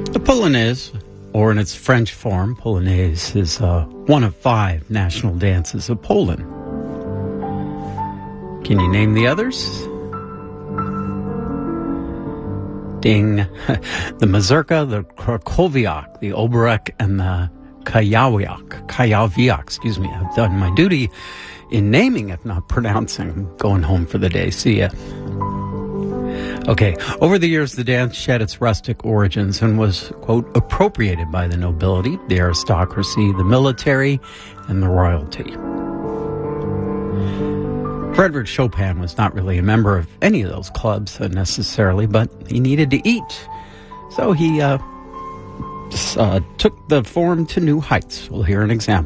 The Polonaise, or in its French form, Polonaise, is one of 5 national dances of Poland. Can you name the others? Ding. The mazurka, the krakowiak, the oberek, and the kajawiak, excuse me. I've done my duty in naming, if not pronouncing. I'm going home for the day. See ya. Okay, over the years, the dance shed its rustic origins and was, quote, appropriated by the nobility, the aristocracy, the military, and the royalty. Frédéric Chopin was not really a member of any of those clubs necessarily, but he needed to eat. So he took the form to new heights. We'll hear an example.